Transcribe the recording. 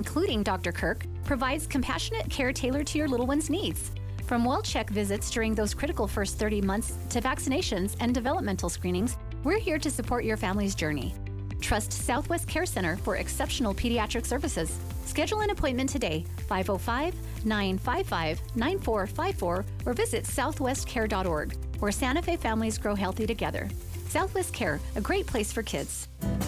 including Dr. Kirk, provides compassionate care tailored to your little one's needs. From well-check visits during those critical first 30 months to vaccinations and developmental screenings, we're here to support your family's journey. Trust Southwest Care Center for exceptional pediatric services. Schedule an appointment today, 505-955-9454, or visit southwestcare.org, where Santa Fe families grow healthy together. Southwest Care, a great place for kids.